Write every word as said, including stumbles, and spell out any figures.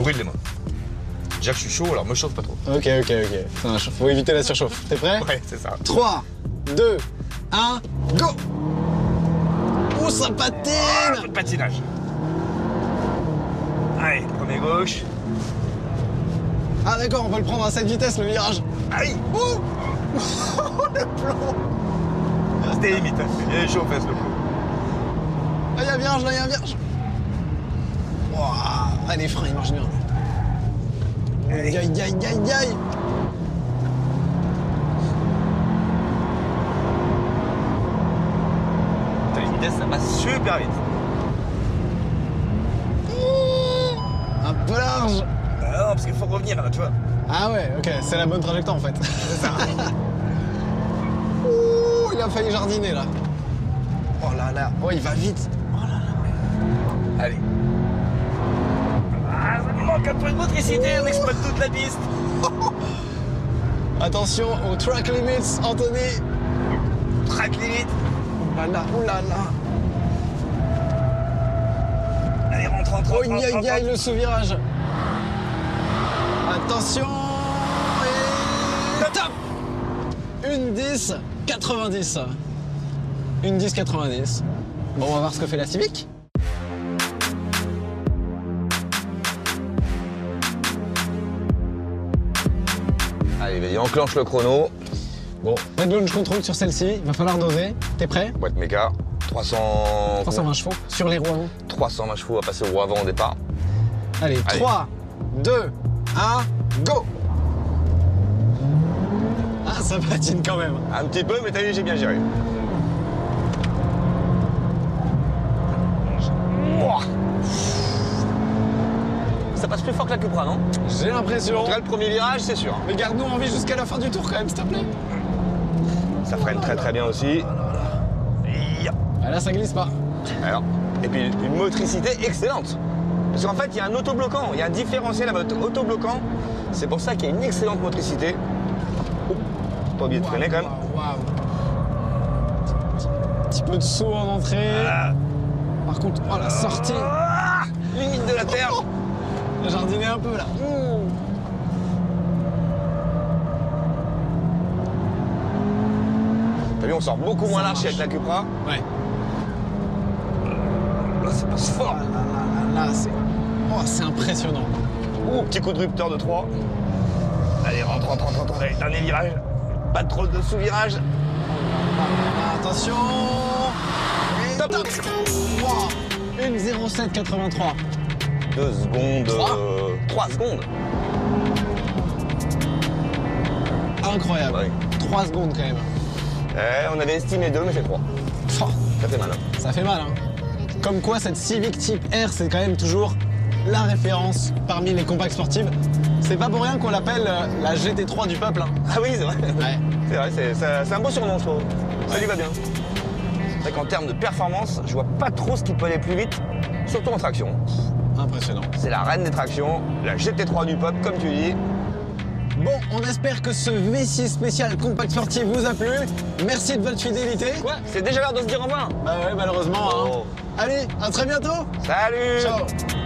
brûle les mains. Déjà que je suis chaud, alors me chauffe pas trop. Ok, ok, ok. Ça marche. Faut éviter la surchauffe. T'es prêt? Ouais, c'est ça. trois, deux, un, go! Oh, ça Ah, patine! peu de patinage. Allez, premier gauche. Ah d'accord, on peut le prendre à cette vitesse, le virage. Aïe! Ouh! Le plomb! C'était limite, hein. Il est chaud aux fesses le plomb. Ah, y'a un virage, là, y'a un virage. Ouah. Ah, les freins, ils marchent bien. Aïe, aïe, aïe, aïe, aïe! Putain, les vitesses, ça passe super vite. Un peu large. Ah non, parce qu'il faut revenir là, tu vois. Ah ouais, ok, c'est la bonne trajectoire en fait. C'est ça. Ouh, il a failli jardiner là. Oh là là, oh il va vite. Oh là là. Allez. Ah, ça me manque un peu de motricité, on exploite toute la piste. Attention aux track limits, Anthony. Track limite. Oh là là, oh là là. Allez, rentre, rentre, Oh rentre, aïe rentre, aïe aïe, rentre. le sous-virage. Attention. Et top. Une dix quatre-vingt-dix. Une dix quatre-vingt-dix. Bon, on va voir ce que fait la Civic. Allez, vas-y, enclenche le chrono. Bon, pas de launch control sur celle-ci, il va falloir doser. T'es prêt? Boîte méca. trois cents... trois cent vingt chevaux sur les roues avant. trois cent vingt chevaux, on va passer au roue avant au départ. Allez, Allez. trois, deux, un, go! Ah, ça patine quand même. Un petit peu, mais t'as vu, j'ai bien géré. Ouah. Ça passe plus fort que la Cupra, non? J'ai l'impression. En tout cas, le premier virage, c'est sûr. Mais garde-nous en vie jusqu'à la fin du tour quand même, s'il te plaît. Ça freine très très bien aussi. Ya. Ah, là, ça glisse pas. Alors, et puis une motricité excellente. Parce qu'en fait, il y a un autobloquant, il y a un différentiel à votre autobloquant. C'est pour ça qu'il y a une excellente motricité. Oh, pas oublier de freiner quand même. Waouh, waouh. Petit peu de saut en entrée. Ah. Par contre, oh la sortie. Ah, limite de la terre. J'ai jardiné un peu là. Ouh. T'as vu, on sort beaucoup moins large avec la Cupra. Ouais. Là, ça passe fort. Là, là, là, là, c'est oh, c'est impressionnant. Ouh, petit coup de rupteur de trois. Allez, rentre, rentre, rentre, rentre. Allez, dernier virage. Pas trop de sous-virage. Attention. Et Top. top. Wow. Une zéro sept quatre-vingt-trois. Deux secondes. Trois. Euh, trois secondes. Incroyable. Ouais. trois secondes quand même. Eh, on avait estimé deux, mais c'est trois. Oh, Ça fait mal. Hein. ça fait mal, hein. Comme quoi, cette Civic Type R, c'est quand même toujours la référence parmi les compacts sportives. C'est pas pour rien qu'on l'appelle euh, la G T trois du peuple. Hein. Ah oui, c'est vrai. Ouais. C'est vrai, c'est ça- c'est un beau surnom, je trouve. Ça lui va bien. C'est vrai qu'en termes de performance, je vois pas trop ce qui peut aller plus vite, surtout en traction. Impressionnant. C'est la reine des tractions, la G T trois du peuple, comme tu dis. Bon, on espère que ce V six spécial compact sportif vous a plu. Merci de votre fidélité. Quoi? C'est déjà l'heure de se dire au revoir. Bah ouais, malheureusement. Hein. Oh. Allez, à très bientôt. Salut. Ciao.